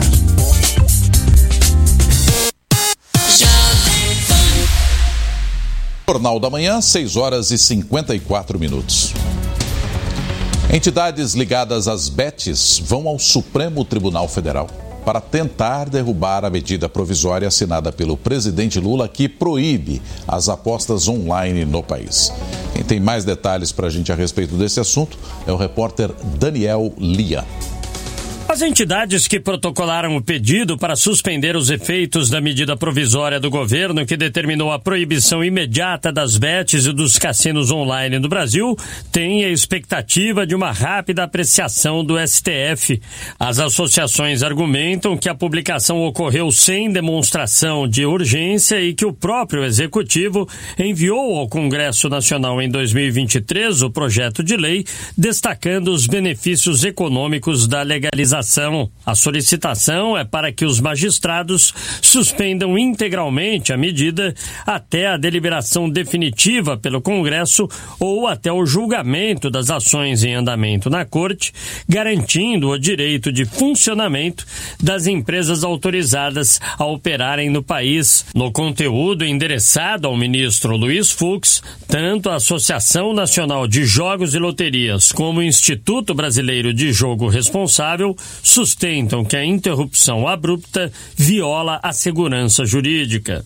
Jornal da Manhã, seis horas e cinquenta e quatro minutos. Entidades ligadas às betes vão ao Supremo Tribunal Federal para tentar derrubar a medida provisória assinada pelo presidente Lula que proíbe as apostas online no país. Quem tem mais detalhes para a gente a respeito desse assunto é o repórter Daniel Lia. As entidades que protocolaram o pedido para suspender os efeitos da medida provisória do governo que determinou a proibição imediata das betes e dos cassinos online no Brasil têm a expectativa de uma rápida apreciação do S T F. As associações argumentam que a publicação ocorreu sem demonstração de urgência e que o próprio Executivo enviou ao Congresso Nacional em dois mil e vinte e três o projeto de lei destacando os benefícios econômicos da legalização. A solicitação é para que os magistrados suspendam integralmente a medida até a deliberação definitiva pelo Congresso ou até o julgamento das ações em andamento na Corte, garantindo o direito de funcionamento das empresas autorizadas a operarem no país. No conteúdo endereçado ao ministro Luiz Fux, tanto a Associação Nacional de Jogos e Loterias como o Instituto Brasileiro de Jogo Responsável sustentam que a interrupção abrupta viola a segurança jurídica.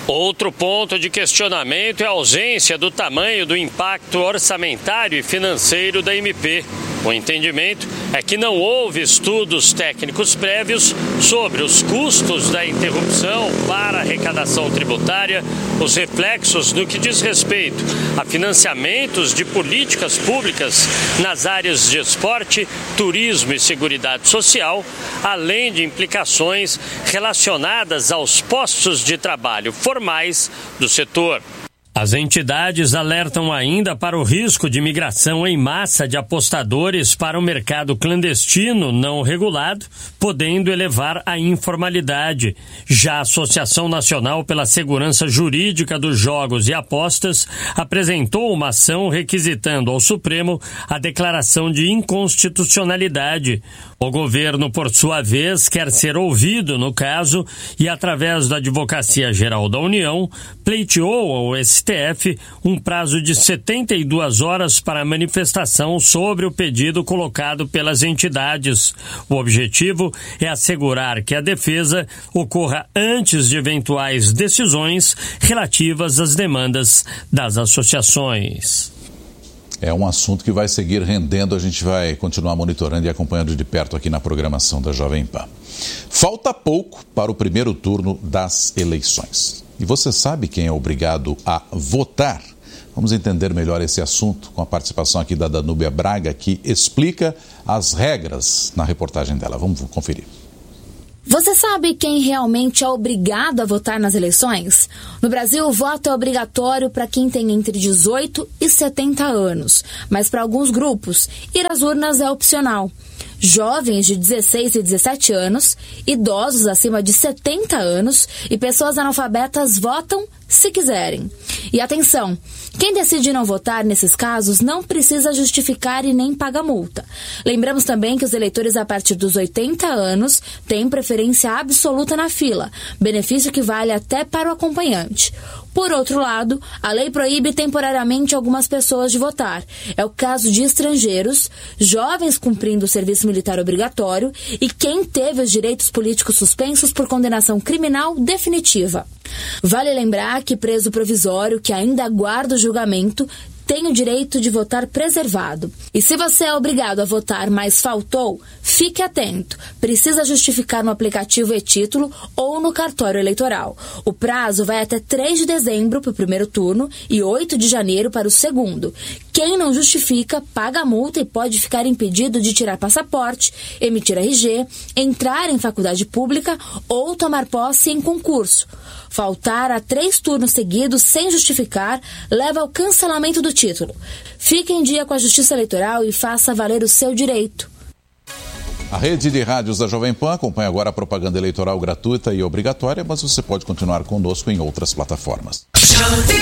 Outro ponto de questionamento é a ausência do tamanho do impacto orçamentário e financeiro da M P. O entendimento é que não houve estudos técnicos prévios sobre os custos da interrupção para a arrecadação tributária, os reflexos no que diz respeito a financiamentos de políticas públicas nas áreas de esporte, turismo e seguridade social, além de implicações relacionadas aos postos de trabalho formais do setor. As entidades alertam ainda para o risco de migração em massa de apostadores para o mercado clandestino não regulado, podendo elevar a informalidade. Já a Associação Nacional pela Segurança Jurídica dos Jogos e Apostas apresentou uma ação requisitando ao Supremo a declaração de inconstitucionalidade. O governo, por sua vez, quer ser ouvido no caso e, através da Advocacia Geral da União, pleiteou ao S T F um prazo de setenta e duas horas para a manifestação sobre o pedido colocado pelas entidades. O objetivo é assegurar que a defesa ocorra antes de eventuais decisões relativas às demandas das associações. É um assunto que vai seguir rendendo, a gente vai continuar monitorando e acompanhando de perto aqui na programação da Jovem Pan. Falta pouco para o primeiro turno das eleições. E você sabe quem é obrigado a votar? Vamos entender melhor esse assunto com a participação aqui da Danúbia Braga, que explica as regras na reportagem dela. Vamos conferir. Você sabe quem realmente é obrigado a votar nas eleições? No Brasil, o voto é obrigatório para quem tem entre dezoito e setenta anos, mas para alguns grupos, ir às urnas é opcional. Jovens de dezesseis e dezessete anos, idosos acima de setenta anos e pessoas analfabetas votam se quiserem. E atenção, quem decide não votar nesses casos não precisa justificar e nem paga multa. Lembramos também que os eleitores a partir dos oitenta anos têm preferência absoluta na fila, benefício que vale até para o acompanhante. Por outro lado, a lei proíbe temporariamente algumas pessoas de votar. É o caso de estrangeiros, jovens cumprindo o serviço militar obrigatório e quem teve os direitos políticos suspensos por condenação criminal definitiva. Vale lembrar que preso provisório que ainda aguarda o julgamento tem o direito de votar preservado. E se você é obrigado a votar, mas faltou, fique atento. Precisa justificar no aplicativo e-título ou no cartório eleitoral. O prazo vai até três de dezembro para o primeiro turno e oito de janeiro para o segundo. Quem não justifica, paga a multa e pode ficar impedido de tirar passaporte, emitir R G, entrar em faculdade pública ou tomar posse em concurso. Faltar a três turnos seguidos sem justificar leva ao cancelamento do título. Fique em dia com a Justiça Eleitoral e faça valer o seu direito. A rede de rádios da Jovem Pan acompanha agora a propaganda eleitoral gratuita e obrigatória, mas você pode continuar conosco em outras plataformas.